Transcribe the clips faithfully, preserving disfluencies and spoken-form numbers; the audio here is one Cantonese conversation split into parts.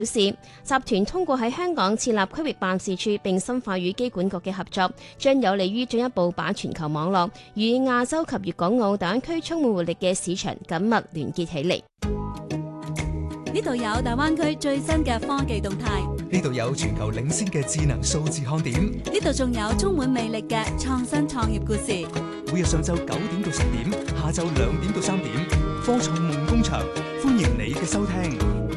表示，集團通過喺香港設立區域辦事處並深化與機管局嘅合作，將有利於進一步把全球網絡與亞洲及粵港澳大灣區充滿活力嘅市場緊密連結起嚟。 呢度有大灣區最新嘅科技動態， 呢度有全球領先嘅智能數字看點， 呢度仲有充滿魅力嘅創新創業故事。 每日上晝九點到十點，下晝兩點到三點，科創夢工場，歡迎你嘅收聽。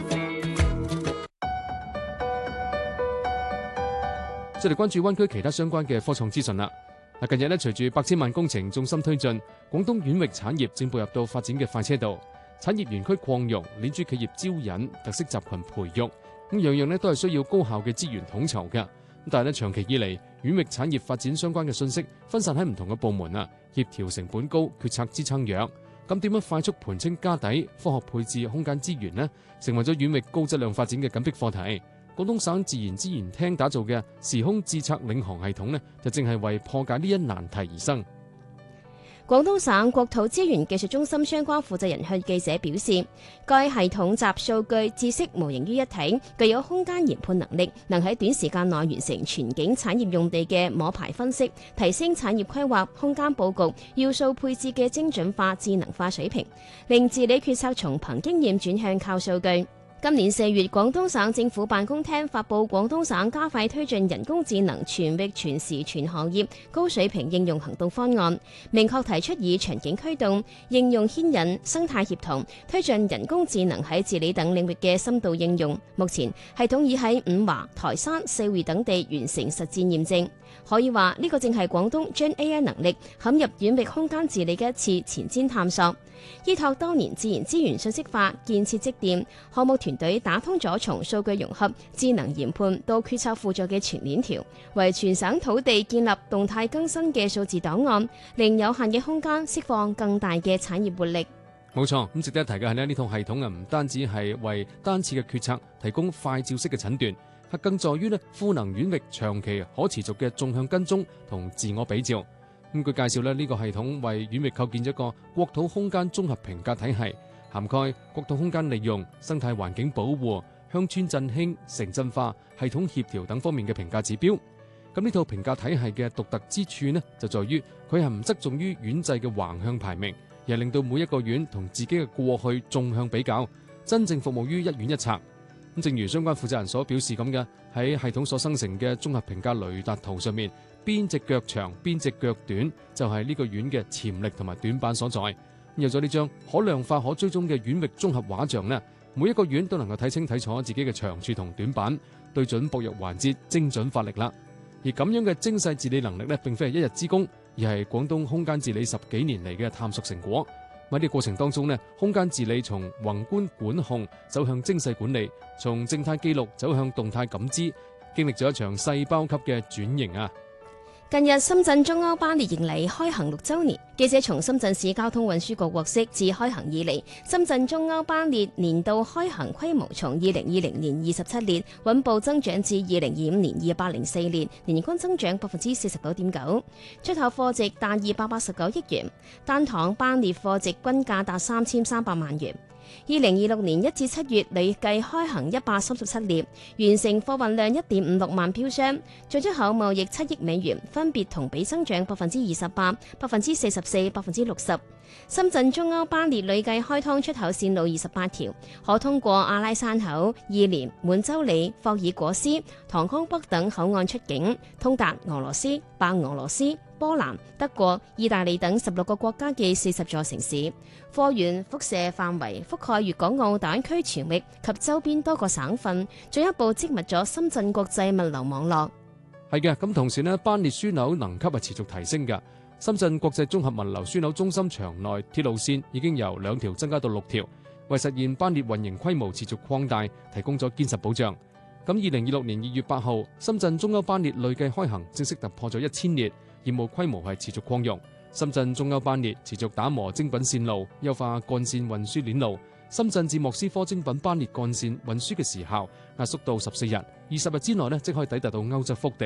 再嚟關注灣區其他相關嘅科創資訊啦。近日咧，隨住百千萬工程重心推進，廣東遠域產業正步入到發展嘅快車道。產業園區擴容、鏈珠企業招引、特色集群培育，咁樣樣咧都係需要高效嘅資源統籌嘅。咁但係咧，長期以嚟，遠域產業發展相關嘅信息分散喺唔同嘅部門啊，協調成本高，決策支撐弱。咁點樣快速盤清家底、科學配置空間資源呢？成為咗遠域高質量發展嘅緊迫課題。廣東省自然資源廳打造嘅時空智策領航系統呢，就正係為破解呢一難題而生。 廣東省國土資源技術中心相關負責人向記者表示，該系統集數據、知識模型於一體，具有空間研判能力，能喺短時間內完成全景產業用地嘅摸排分析，提升產業規劃、空間佈局、要素配置嘅精準化、智能化水平，令治理決策從憑經驗轉向靠數據。今年四月，廣東省政府辦公廳發布《廣東省加快推進人工智能全域全時全行業高水平應用行動方案》，明確提出以場景驅動、應用牽引、生態協同，推進人工智能喺治理等領域嘅深度應用。目前系統已喺五華、台山、四會等地完成實戰驗證，可以話呢個正係廣東將 A I 能力嵌入遠域空間治理嘅一次前瞻探索。依託當年自然資源信息化建設積澱，項目團隊打通咗從數據融合、智能研判到決策輔助嘅全鏈條，為全省土地建立動態更新嘅數字檔案，令有限嘅空間釋放更大嘅產業活力。 冇錯，咁值得一提嘅係咧，呢套系統啊，唔單止係為單次嘅決策提供快照式嘅診斷，係更在於咧賦能遠域長期可持續嘅縱向跟蹤同自我比照。咁據介紹咧，呢個系統為遠域構建咗一個國土空間綜合評價體系，涵蓋國土空間利用、生態環境保護、鄉村振興、城鎮化、系統協調等方面嘅評價指標。咁呢套評價體系嘅獨特之處呢，就在於佢係唔側重於縣制嘅橫向排名，而係令到每一個縣同自己嘅過去縱向比較，真正服務於一縣一策。咁正如相關負責人所表示咁嘅，喺系統所生成嘅綜合評價雷達圖上面，邊隻腳長邊隻腳短就係呢個縣嘅潛力同埋短板所在。有咗呢張可量化可追蹤嘅遠域綜合畫像呢，每一個縣都能夠睇清睇楚自己嘅長處同短板，對準薄弱環節精準發力啦。而咁樣嘅精細治理能力呢，並非係一日之功，而係廣東空間治理十幾年嚟嘅探索成果。喺呢個過程當中呢，空間治理從宏觀管控走向精細管理，從靜態記錄走向動態感知，經歷咗一場細胞級嘅轉型啊！ 近日深圳中歐班列迎嚟開行六週年，記者從深圳市交通運輸局獲悉，自開行以嚟，深圳中歐班列年度開行規模從二零二零年二十七列穩步增長至二零二五年二百零四列，年均增長百分之四十九點九，出口貨值達二百八十九億元，單趟班列貨值均價達三千三百萬元。二零二六年一至七月累計開行一百三十七列，完成貨運量一點五六萬標箱，進出口貿易七億美元，分別同比增長百分之二十八、百分之四十四、百分之六十。深圳中歐班列累計開通出口線路二十八條，可通過阿拉山口、義廉、滿洲里、霍爾果斯、塘江北等口岸出境，通達俄羅斯、白俄羅斯、波蘭、德國、意大利等十六個國家嘅四十座城市，貨源輻射範圍覆蓋粵港澳大灣區全域及周邊多個省份，進一步織密咗深圳國際物流網絡。 係嘅，咁同時呢，班列樞紐能級係持續提升嘅。深圳國際綜合物流樞紐中心場內鐵路線已經由兩條增加到六條，為實現班列運營規模持續擴大提供咗堅實保障。咁二零二六年二月八號，深圳中歐班列累計開行正式突破咗一千列，業務規模係持續擴容。深圳中歐班列持續打磨精品線路，優化幹線運輸鏈路。深圳至莫斯科精品班列幹線運輸嘅時效壓縮到十四日，二十日之內呢即可以抵達到歐洲腹地。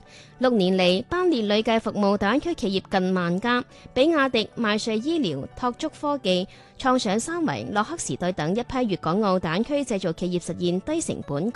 六年嚟，班列累計服務大灣區企業近萬家，比亞迪、邁瑞醫療、拓足科技、創想三維、洛克時代等一批粵港澳大灣區製造企業實現低成本、